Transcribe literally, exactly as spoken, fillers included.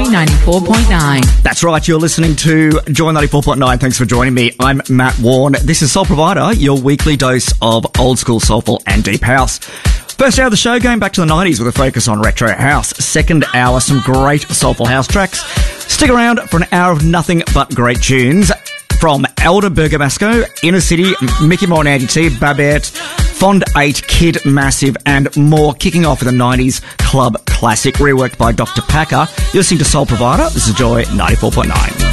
Joy ninety-four point nine. That's right, you're listening to Joy ninety-four point nine. Thanks for joining me. I'm Matt Warren. This is Soul Provider, your weekly dose of old school, soulful and deep house. First hour of the show, going back to the nineties with a focus on retro house. Second hour, some great soulful house tracks. Stick around for an hour of nothing but great tunes. From Elder Bergamasco, Inner City, Mickey Moore and Andy T, Babette, Fond eight, Kid Massive, and more, kicking off with a nineties club classic reworked by Doctor Packer. You're listening to Soul Provider. This is Joy ninety-four point nine.